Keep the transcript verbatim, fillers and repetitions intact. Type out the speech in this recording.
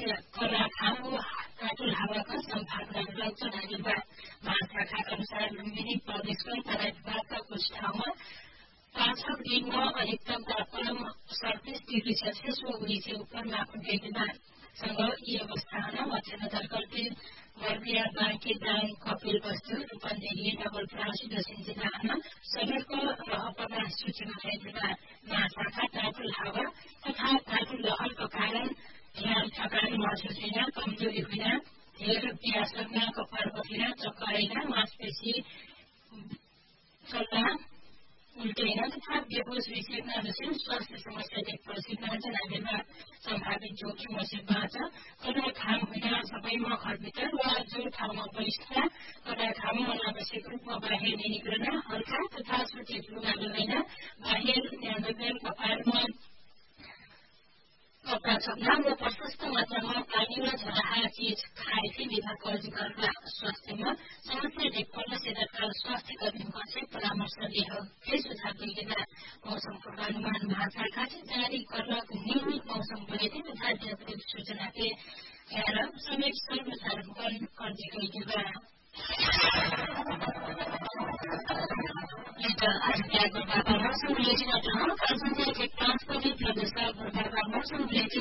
कला खामु काटुल हावाका सम्भावना रहेको नागरिकमा महाशाखाका अनुसार लुम्बिनी प्रदेशको तराई विभागका कुछ ठाउँमा पाँचौं दिनमा अधिकतम तापक्रम सडतिस डिग्री सेल्सियस व उनीसे उपर मापन सँग यी अवस्थान मध्यनजर गर्दै बर्दिया बाँके दाङ कपिल वस्तु रूपन्देही नवलपरासी दक्षिण जिल्लामा शरीरको रहपर्ना सूचीमा रहेका महाशाखा ताटुल हावा तथा ताटुल लहरको कारण ध्यान थकान महसुस हुन कमजोरी हुन धेर प्यास लाग्न कपाल बसिन चक्कर आइन मांसपेशी चल्न उल्टैन तथा बेहोस विषेक्न जसै स्वास्थ्य समस्या देखिन जनादेमा सम्भावित जोखिम वसिबाट कदा घाम हुन सबैमा घरभित्र वा जो ठाउँमा बस्दा कदा घाम अनावश्यक रूपमा बाहिर निक्लन हल्का तथा सुचित लुगा लगाइन बाहिर न्याजन कपालमा कपडा छप्न र प्रशस्त मात्रामा पानी र झरहा चीज खाएकी विभागको अधिकारीका स्वास्थ्यमा समस्या देखपर्न सेतका स्वास्थ्य कर्मीहरूको परामर्श दिए सुझाव दिएका मौसम पूर्वानुमान महाशाखा जारी गर्न नियमित मौसम बुलेटिन तथा व्यापक सूचना के समेत सर्वसाधारण अर्जी गरिएका आज मौसम बुलेटिन कालसंख्या एक पाँच बजे प्रदेश मौसम बुलेटिन